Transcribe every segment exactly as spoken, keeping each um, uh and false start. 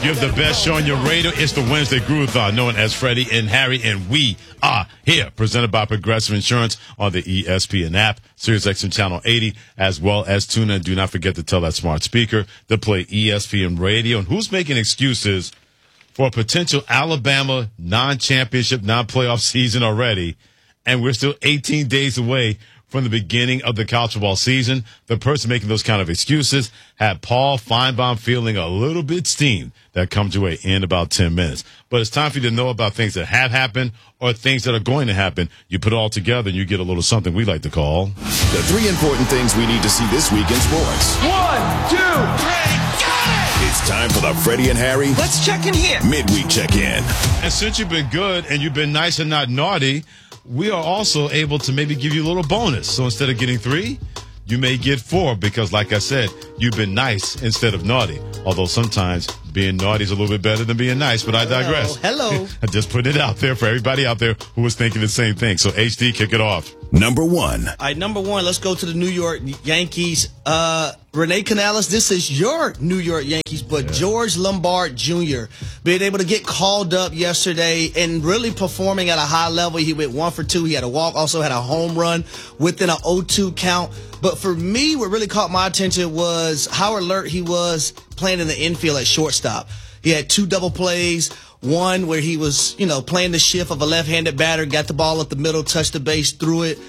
You have the best show on your radio. It's the Wednesday Groove-thon, known as Freddie and Harry, and we are here. Presented by Progressive Insurance on the E S P N app, SiriusXM Channel eighty, as well as tune in. Do not forget to tell that smart speaker to play E S P N Radio. And who's making excuses for a potential Alabama non-championship, non-playoff season already, and we're still eighteen days away from the beginning of the college football season? The person making those kind of excuses had Paul Feinbaum feeling a little bit steamed. That comes your way in about ten minutes. But it's time for you to know about things that have happened or things that are going to happen. You put it all together and you get a little something we like to call the three important things we need to see this week in sports. One, two, three, got it! It's time for the Freddie and Harry Let's check in here. Midweek Check-In. And since you've been good and you've been nice and not naughty, we are also able to maybe give you a little bonus. So instead of getting three, you may get four because, like I said, you've been nice instead of naughty. Although sometimes being naughty is a little bit better than being nice, but I digress. Hello. hello. I just put it out there for everybody out there who was thinking the same thing. So, H D, kick it off. Number one. All right, number one, let's go to the New York Yankees. Uh, Renee Canales, this is your New York Yankees, but yeah. George Lombard Junior being able to get called up yesterday and really performing at a high level. He went one for two. He had a walk, also had a home run within an oh two count. But for me, what really caught my attention was how alert he was playing in the infield at shortstop. He had two double plays. One where he was, you know, playing the shift of a left-handed batter, got the ball up the middle, touched the base, threw it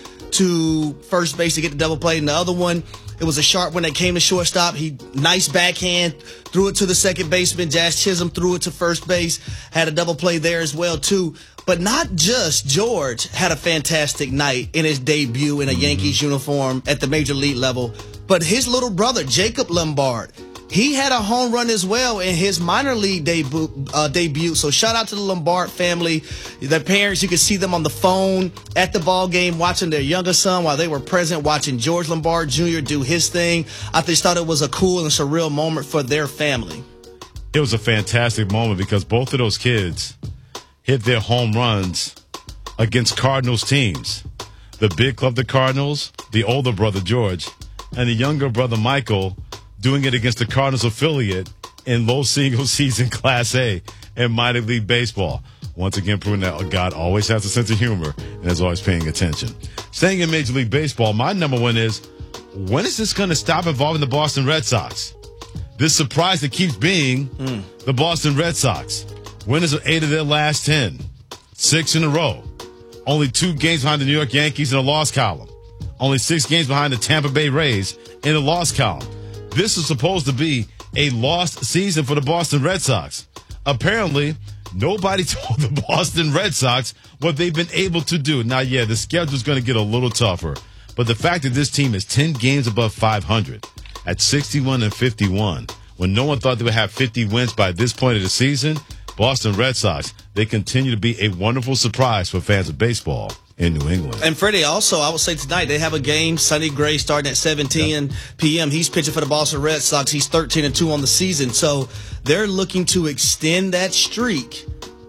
to first base to get the double play. And the other one, it was a sharp one that came to shortstop. He nice backhand, threw it to the second baseman. Jazz Chisholm threw it to first base, had a double play there as well, too. But not just George had a fantastic night in his debut in a mm-hmm. Yankees uniform at the major league level, but his little brother, Jacob Lombard, he had a home run as well in his minor league debut. Uh, debut. So shout out to the Lombard family. Their parents, you could see them on the phone at the ball game watching their younger son while they were present watching George Lombard Junior do his thing. I just thought it was a cool and surreal moment for their family. It was a fantastic moment because both of those kids hit their home runs against Cardinals teams. The big club, the Cardinals, the older brother, George, and the younger brother, Michael, doing it against the Cardinals affiliate in low single season Class A in minor league baseball. Once again, proving that God always has a sense of humor and is always paying attention. Staying in Major League Baseball, my number one is, when is this going to stop involving the Boston Red Sox? This surprise that keeps being mm. the Boston Red Sox. Winners of eight of their last ten. Six in a row. Only two games behind the New York Yankees in the loss column. Only six games behind the Tampa Bay Rays in the loss column. This is supposed to be a lost season for the Boston Red Sox. Apparently, nobody told the Boston Red Sox what they've been able to do. Now, yeah, the schedule's going to get a little tougher, but the fact that this team is ten games above five hundred at sixty-one and fifty-one, when no one thought they would have fifty wins by this point of the season, Boston Red Sox, they continue to be a wonderful surprise for fans of baseball in New England. And Freddie, also, I would say tonight they have a game. Sonny Gray starting at seventeen p.m. He's pitching for the Boston Red Sox. He's thirteen and two on the season. So they're looking to extend that streak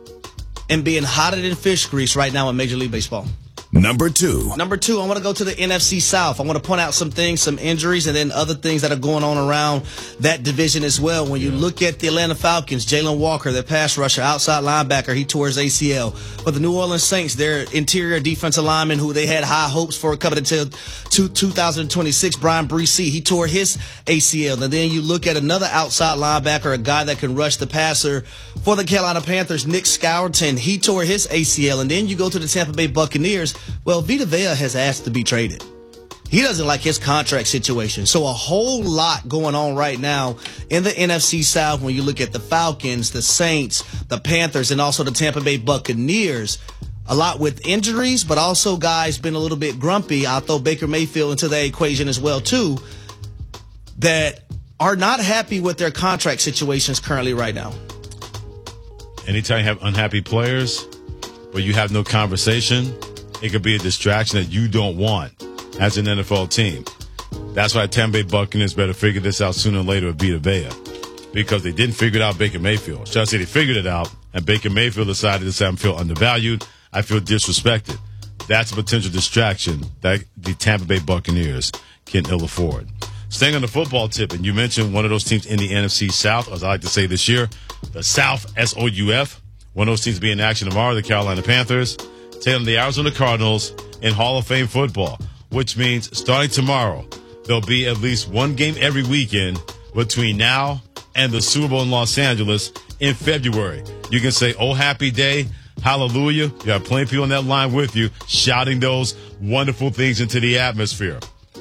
and being hotter than fish grease right now in Major League Baseball. Number two. Number two, I want to go to the N F C South. I want to point out some things, some injuries, and then other things that are going on around that division as well. When you yeah. look at the Atlanta Falcons, Jalen Walker, their pass rusher, outside linebacker, he tore his A C L. But the New Orleans Saints, their interior defensive lineman, who they had high hopes for coming until two thousand twenty-six, Brian Bresee, he tore his A C L. And then you look at another outside linebacker, a guy that can rush the passer for the Carolina Panthers, Nick Scourton, he tore his A C L. And then you go to the Tampa Bay Buccaneers. Well, Vita Vea has asked to be traded. He doesn't like his contract situation. So a whole lot going on right now in the N F C South when you look at the Falcons, the Saints, the Panthers, and also the Tampa Bay Buccaneers. A lot with injuries, but also guys been a little bit grumpy. I'll throw Baker Mayfield into the equation as well, too, that are not happy with their contract situations currently right now. Anytime you have unhappy players where you have no conversation, it could be a distraction that you don't want as an N F L team. That's why Tampa Bay Buccaneers better figure this out sooner or later with Vita Vea, because they didn't figure it out Baker Mayfield. Should I say they figured it out, and Baker Mayfield decided to say, I feel undervalued, I feel disrespected. That's a potential distraction that the Tampa Bay Buccaneers can ill afford. Staying on the football tip, and you mentioned one of those teams in the N F C South, as I like to say this year, The South, S O U F. One of those teams to be in action tomorrow, the Carolina Panthers, taking the Arizona Cardinals in Hall of Fame football, which means starting tomorrow, there'll be at least one game every weekend between now and the Super Bowl in Los Angeles in February. You can say, oh, happy day, hallelujah. You have plenty of people on that line with you shouting those wonderful things into the atmosphere.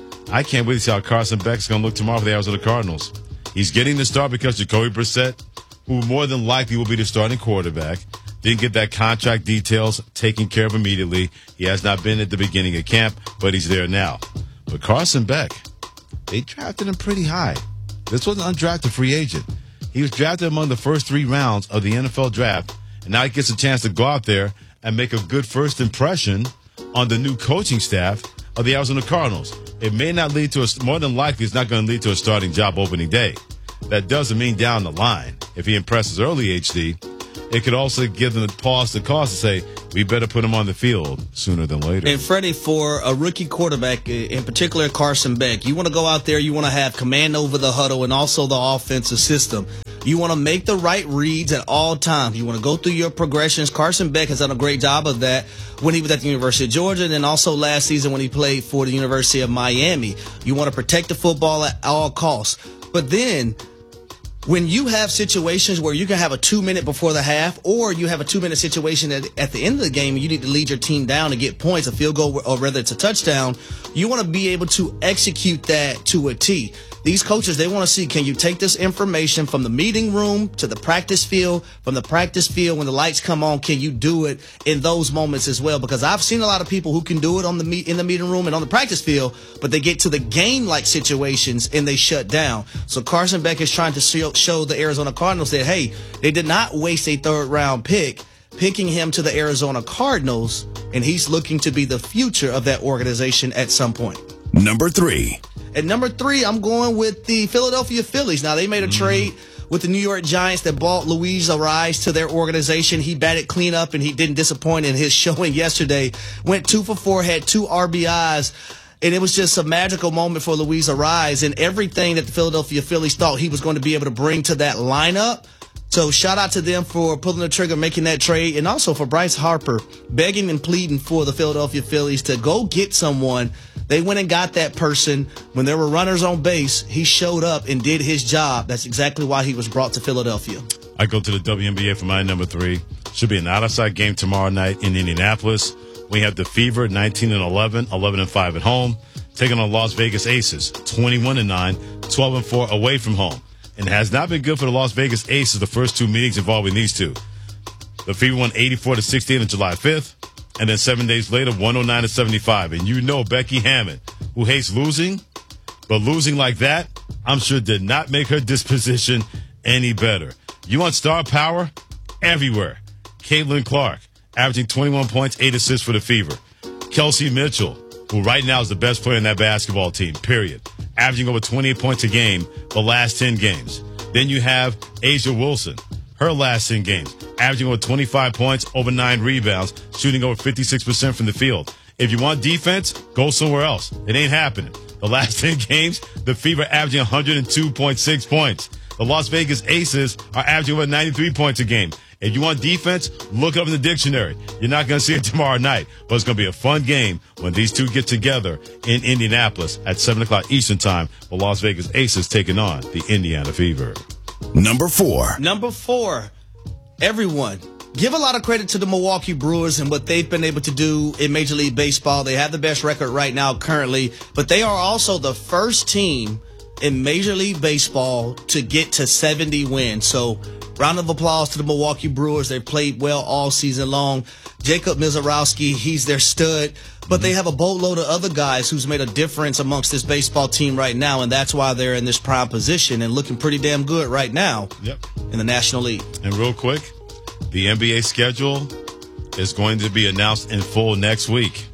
I can't wait to see how Carson Beck's going to look tomorrow for the Arizona Cardinals. He's getting the start because Jacoby Brissett, who more than likely will be the starting quarterback, didn't get that contract details taken care of immediately. He has not been at the beginning of camp, but he's there now. But Carson Beck, they drafted him pretty high. This was an undrafted free agent. He was drafted among the first three rounds of the N F L draft, and now he gets a chance to go out there and make a good first impression on the new coaching staff of the Arizona Cardinals. It may not lead to a, more than likely, it's not going to lead to a starting job opening day. That doesn't mean down the line, if he impresses early H D, it could also give them the pause to cause to say, we better put him on the field sooner than later. And Freddie, for a rookie quarterback, in particular Carson Beck, you want to go out there, you want to have command over the huddle and also the offensive system. You want to make the right reads at all times. You want to go through your progressions. Carson Beck has done a great job of that when he was at the University of Georgia and then also last season when he played for the University of Miami. You want to protect the football at all costs. But then when you have situations where you can have a two-minute before the half or you have a two-minute situation at, at the end of the game and you need to lead your team down to get points, a field goal, or whether it's a touchdown, you want to be able to execute that to a T. These coaches, they want to see, can you take this information from the meeting room to the practice field, from the practice field when the lights come on, can you do it in those moments as well? Because I've seen a lot of people who can do it on the meet, in the meeting room and on the practice field, but they get to the game-like situations and they shut down. So Carson Beck is trying to show, show the Arizona Cardinals that, hey, they did not waste a third-round pick picking him to the Arizona Cardinals, and he's looking to be the future of that organization at some point. Number three. At number three, I'm going with the Philadelphia Phillies. Now, they made a mm. trade with the New York Giants that brought Luis Ariz to their organization. He batted cleanup, and he didn't disappoint in his showing yesterday. Went two for four, had two R B Is, and it was just a magical moment for Luis Ariz and everything that the Philadelphia Phillies thought he was going to be able to bring to that lineup. So shout out to them for pulling the trigger, making that trade, and also for Bryce Harper begging and pleading for the Philadelphia Phillies to go get someone. They went and got that person. When there were runners on base, he showed up and did his job. That's exactly why he was brought to Philadelphia. I go to the W N B A for my number three. Should be an out-of-sight game tomorrow night in Indianapolis. We have the Fever, nineteen and eleven, eleven and five at home, taking on Las Vegas Aces, twenty-one and nine, twelve and four away from home. And it has not been good for the Las Vegas Aces the first two meetings involving these two. The Fever won eighty-four to sixty-eight on July fifth, and then seven days later, one oh nine to seventy-five. And you know Becky Hammond, who hates losing, but losing like that, I'm sure did not make her disposition any better. You want star power? Everywhere. Caitlin Clark, averaging twenty-one points, eight assists for the Fever. Kelsey Mitchell, who right now is the best player in that basketball team, period. Averaging over twenty-eight points a game the last ten games. Then you have Asia Wilson, her last ten games, averaging over twenty-five points, over nine rebounds, shooting over fifty-six percent from the field. If you want defense, go somewhere else. It ain't happening. The last ten games, the Fever averaging one hundred two point six points. The Las Vegas Aces are averaging over ninety-three points a game. If you want defense, look up in the dictionary. You're not going to see it tomorrow night, but it's going to be a fun game when these two get together in Indianapolis at seven o'clock Eastern Time with Las Vegas Aces taking on the Indiana Fever. Number four. Number four, everyone. Give a lot of credit to the Milwaukee Brewers and what they've been able to do in Major League Baseball. They have the best record right now currently, but they are also the first team in Major League Baseball to get to seventy wins. So round of applause to the Milwaukee Brewers. They've played well all season long. Jacob Mizorowski, he's their stud. But they have a boatload of other guys who's made a difference amongst this baseball team right now, and that's why they're in this prime position and looking pretty damn good right now yep. in the National League. And real quick, the N B A schedule is going to be announced in full next week.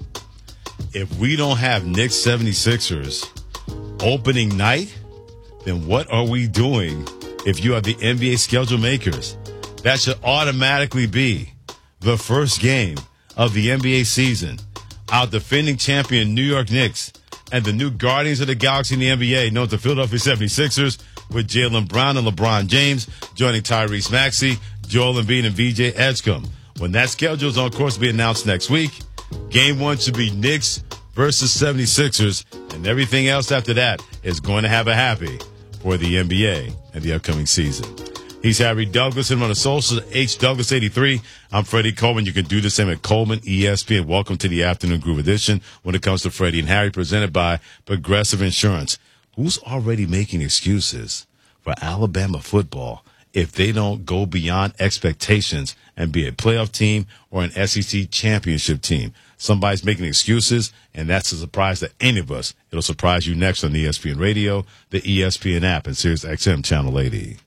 If we don't have Knicks seventy-sixers opening night, then what are we doing if you are the N B A schedule makers? That should automatically be the first game of the N B A season. Our defending champion New York Knicks and the new Guardians of the Galaxy in the N B A, known as the Philadelphia seventy-sixers, with Jaylen Brown and LeBron James joining Tyrese Maxey, Joel Embiid, and V J Edgecombe. When that schedule is on course to be announced next week, game one should be Knicks versus seventy-sixers, and everything else after that is going to have a happy for the N B A and the upcoming season. He's Harry Douglas, and on the socials, H Douglas eighty-three. I'm Freddie Coleman. You can do the same at Coleman E S P N. Welcome to the Afternoon Groove Edition when it comes to Freddie and Harry, presented by Progressive Insurance. Who's already making excuses for Alabama football if they don't go beyond expectations and be a playoff team or an S E C championship team? Somebody's making excuses, and that's a surprise to any of us. It'll surprise you next on E S P N Radio, the E S P N app, and Sirius X M Channel eighty.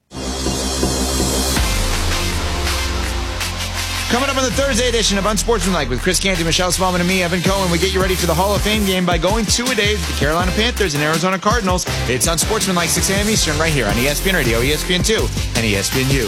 Coming up on the Thursday edition of Unsportsmanlike with Chris Canty, Michelle Smallman, and me, Evan Cohen, we get you ready for the Hall of Fame game by going two-a-days with the Carolina Panthers and Arizona Cardinals. It's Unsportsmanlike, six a.m. Eastern, right here on E S P N Radio, E S P N two, and E S P N U.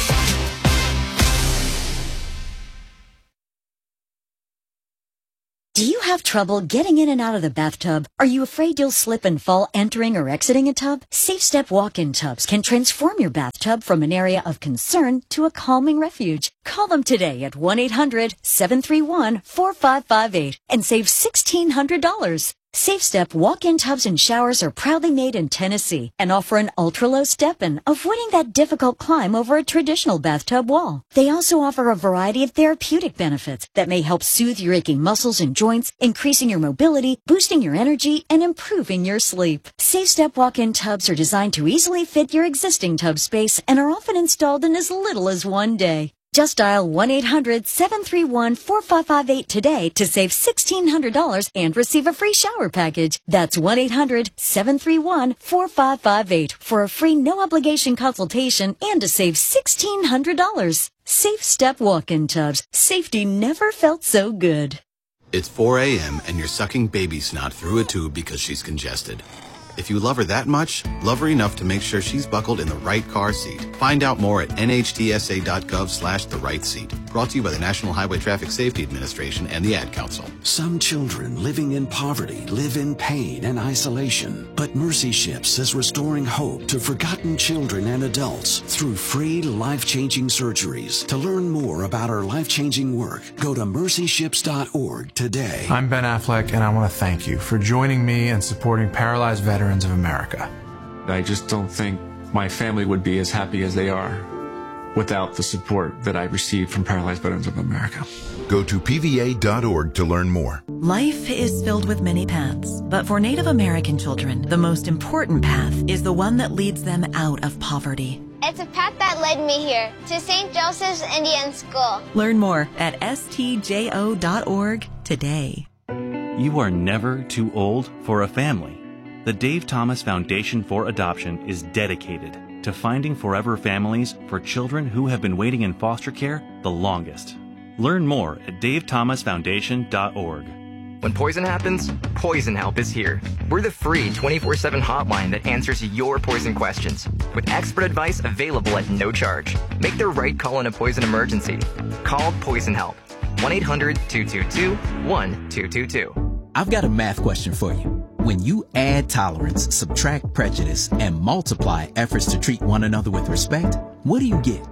Do you have trouble getting in and out of the bathtub? Are you afraid you'll slip and fall entering or exiting a tub? Safe Step walk-in tubs can transform your bathtub from an area of concern to a calming refuge. Call them today at one eight hundred seven three one four five five eight and save sixteen hundred dollars. Safe Step walk-in tubs and showers are proudly made in Tennessee and offer an ultra-low step-in, avoiding that difficult climb over a traditional bathtub wall. They also offer a variety of therapeutic benefits that may help soothe your aching muscles and joints, increasing your mobility, boosting your energy, and improving your sleep. Safe Step walk-in tubs are designed to easily fit your existing tub space and are often installed in as little as one day. Just dial one eight hundred seven three one four five five eight today to save sixteen hundred dollars and receive a free shower package. That's one eight hundred seven three one four five five eight for a free no-obligation consultation and to save sixteen hundred dollars. Safe Step walk-in tubs. Safety never felt so good. It's four a.m. and you're sucking baby snot through a tube because she's congested. If you love her that much, love her enough to make sure she's buckled in the right car seat. Find out more at N H T S A dot gov slash the right seat. Brought to you by the National Highway Traffic Safety Administration and the Ad Council. Some children living in poverty live in pain and isolation. But Mercy Ships is restoring hope to forgotten children and adults through free life-changing surgeries. To learn more about our life-changing work, go to mercy ships dot org today. I'm Ben Affleck, and I want to thank you for joining me and supporting paralyzed veterans of America. I just don't think my family would be as happy as they are without the support that I received from Paralyzed Veterans of America. Go to P V A dot org to learn more. Life is filled with many paths, but for Native American children, the most important path is the one that leads them out of poverty. It's a path that led me here to Saint Joseph's Indian School. Learn more at S T J O dot org today. You are never too old for a family. The Dave Thomas Foundation for Adoption is dedicated to finding forever families for children who have been waiting in foster care the longest. Learn more at dave thomas foundation dot org. When poison happens, Poison Help is here. We're the free twenty-four seven hotline that answers your poison questions, with expert advice available at no charge. Make the right call in a poison emergency. Call Poison Help. one eight hundred two two two one two two two. I've got a math question for you. When you add tolerance, subtract prejudice, and multiply efforts to treat one another with respect, what do you get?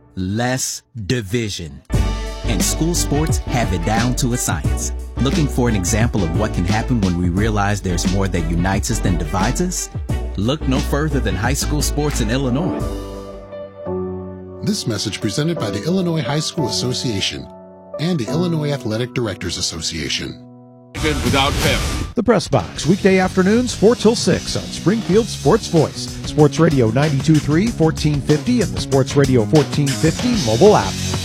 Less division. And school sports have it down to a science. Looking for an example of what can happen when we realize there's more that unites us than divides us? Look no further than high school sports in Illinois. This message presented by the Illinois High School Association and the Illinois Athletic Directors Association. Without fail. The Press Box, weekday afternoons, four till six on Springfield Sports Voice, Sports Radio ninety-two point three, fourteen fifty, and the Sports Radio fourteen fifty mobile app.